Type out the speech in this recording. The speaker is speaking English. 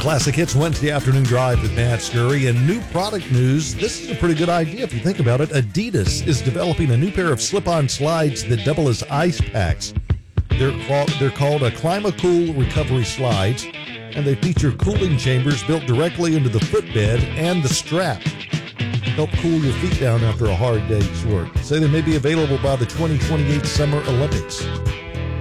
Classic Hits Wednesday afternoon drive with Matt Scurry. And new product news. This is a pretty good idea if you think about it. Adidas is developing a new pair of slip-on slides that double as ice packs. They're called Climacool Recovery Slides, and they feature cooling chambers built directly into the footbed and the strap. Help cool your feet down after a hard day's work. Say they may be available by the 2028 Summer Olympics.